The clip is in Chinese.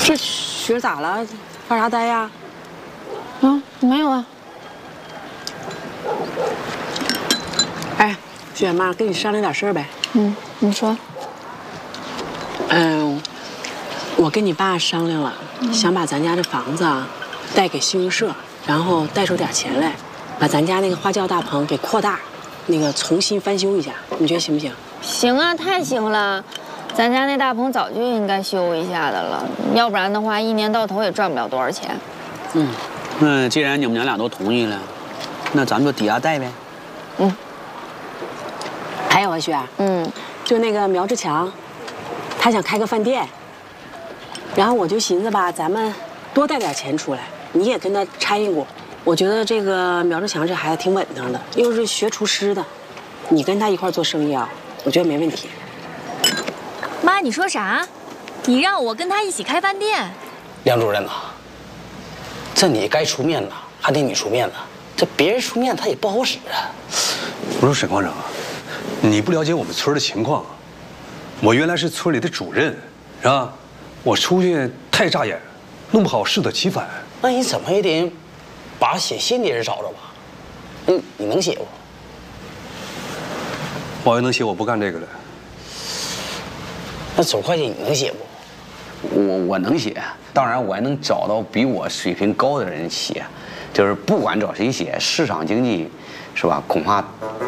这雪咋了？发啥呆呀？ 啊，没有啊。 哎，雪妈，跟你商量点事儿呗。 你说。 我跟你爸商量了，想把咱家这房子啊贷给信用社，然后贷出点钱来，把咱家那个花轿大棚给扩大，那个重新翻修一下，你觉得行不行？ 行啊，太行了。咱家那大棚早就应该修一下的了，要不然的话，一年到头也赚不了多少钱。 那既然你们娘俩都同意了，那咱们就抵押贷呗。 还有啊，雪，就那个苗志强，他想开个饭店，然后我就寻思吧，咱们多贷点钱出来，你也跟他掺一股。我觉得这个苗志强这孩子挺稳当的，又是学厨师的，你跟他一块做生意啊，我觉得没问题。 妈，你说啥？你让我跟他一起开饭店？ 梁主任呐，这你该出面呐，还得你出面呢。这别人出面他也不好使啊。 我说沈矿长，你不了解我们村的情况。我原来是村里的主任，是吧？我出去太扎眼，弄不好适得其反。 那你怎么也得把写信的人找着吧？你能写不？ 我要能写，我不干这个了。 那总会计你能写不？ 我能写，当然我还能找到比我水平高的人写，就是不管找谁写，市场经济，是吧？恐怕